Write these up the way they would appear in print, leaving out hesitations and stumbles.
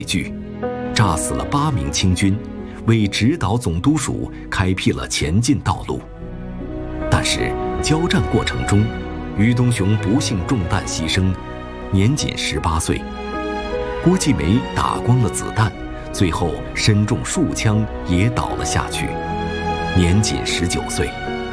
剧，炸死了8名清军，为直捣总督署开辟了前进道路。但是交战过程中，于东雄不幸中弹牺牲，年仅18岁。郭继梅打光了子弹，最后身中数枪也倒了下去，年仅19岁。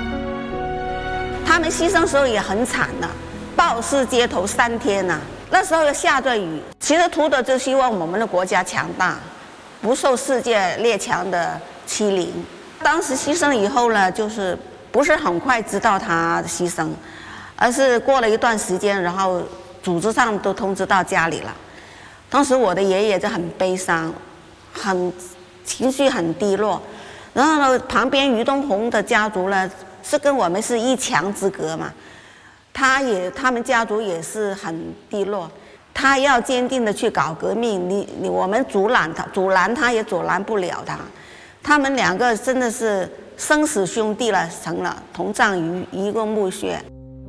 他们牺牲时候也很惨的，暴尸街头3天呐。那时候又下着雨，其实图的就希望我们的国家强大，不受世界列强的欺凌。当时牺牲以后呢，就是不是很快知道他牺牲，而是过了一段时间，然后组织上都通知到家里了。当时我的爷爷就很悲伤，情绪很低落。然后呢，旁边于东红的家族呢，是跟我们是一墙之隔嘛。他们家族也是很低落，他要坚定的去搞革命，我们阻拦他也阻拦不了他。他们2个真的是生死兄弟了，成了同葬于一个墓穴。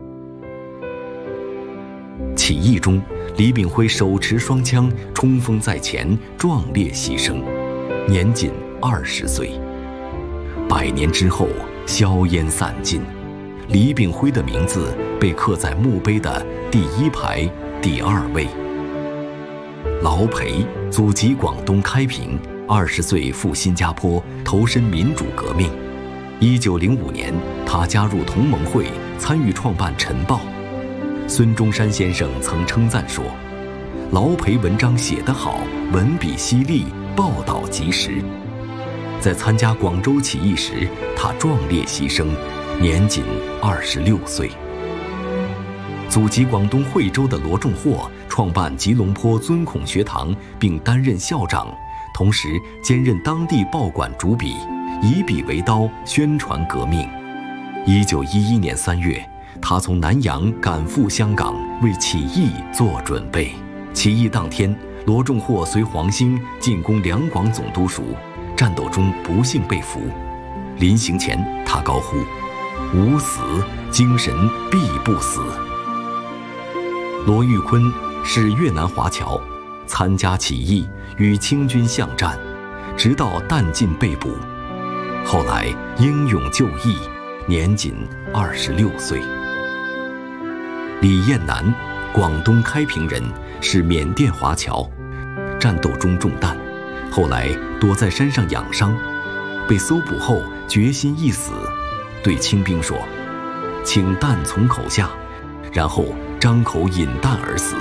起义中，李炳辉手持双枪，冲锋在前，壮烈牺牲，年仅20岁。100年之后，硝烟散尽。李炳辉的名字被刻在墓碑的第1排第2位。劳培，祖籍广东开平，20岁赴新加坡投身民主革命。1905年，他加入同盟会，参与创办《晨报》。孙中山先生曾称赞说：“劳培文章写得好，文笔犀利，报道及时。”在参加广州起义时，他壮烈牺牲，年仅26岁。祖籍广东惠州的罗仲霍创办吉隆坡尊孔学堂，并担任校长，同时兼任当地报馆主笔，以笔为刀，宣传革命。1911年3月，他从南洋赶赴香港，为起义做准备。起义当天，罗仲霍随黄兴进攻两广总督署，战斗中不幸被俘。临行前，他高呼：“吾死，精神必不死。”罗玉坤是越南华侨，参加起义，与清军巷战，直到弹尽被捕。后来英勇就义，年仅26岁。李彦南，广东开平人，是缅甸华侨，战斗中中弹，后来躲在山上养伤，被搜捕后决心一死，对清兵说：“请弹从口下。”然后张口饮弹而死。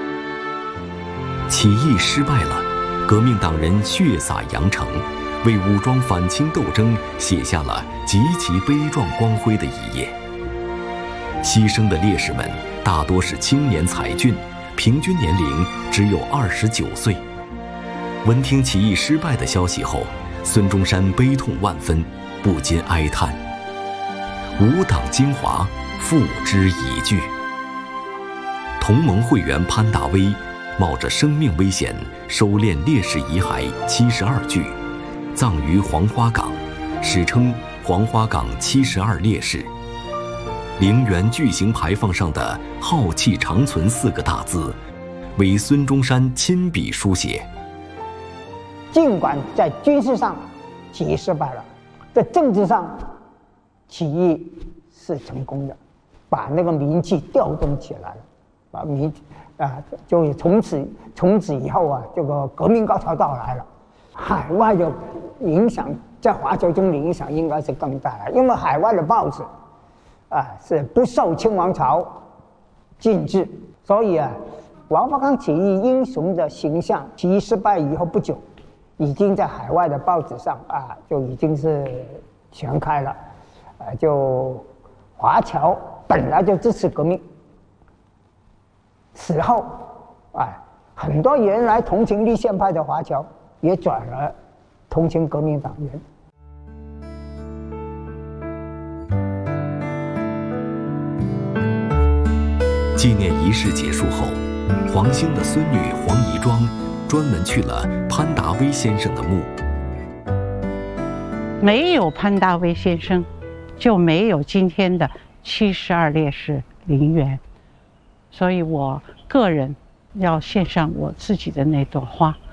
起义失败了，革命党人血洒羊城，为武装反清斗争写下了极其悲壮光辉的一页。牺牲的烈士们大多是青年才俊，平均年龄只有29岁。闻听起义失败的消息后，孙中山悲痛万分，不禁哀叹：“吾党精华，付之一炬。”同盟会员潘大威冒着生命危险收敛烈士遗骸72具，葬于黄花岗，史称黄花岗72烈士。陵园巨型牌坊上的“浩气长存”4个大字，为孙中山亲笔书写。 尽管在军事上起义失败了，在政治上起义是成功的，把那个民气调动起来了。把就从此以后啊，这个革命高潮到来了。海外的影响在华侨中的影响应该是更大了，因为海外的报纸是不受清王朝禁制，所以黄花岗起义英雄的形象，起义失败以后不久，已经在海外的报纸上就已经是传开了。就华侨本来就支持革命。此后，很多原来同情立宪派的华侨也转而同情革命党员。 纪念仪式结束后，黄兴的孙女黄宜庄专门去了潘达威先生的墓。 没有潘大威先生，就没有今天的72烈士陵园。所以我个人要献上我自己的那朵花。